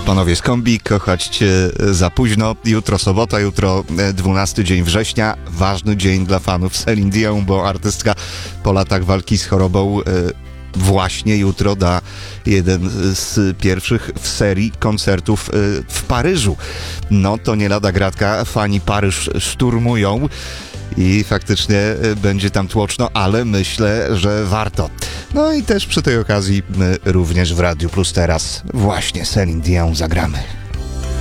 Panowie z kombi, kochać cię za późno. Jutro sobota, jutro 12 dzień września. Ważny dzień dla fanów Celine Dion, bo artystka po latach walki z chorobą właśnie jutro da jeden z pierwszych w serii koncertów w Paryżu. No to nie lada gratka, fani Paryż szturmują i faktycznie będzie tam tłoczno, ale myślę, że warto. No i też przy tej okazji my również w Radiu Plus teraz właśnie Celine Dion zagramy.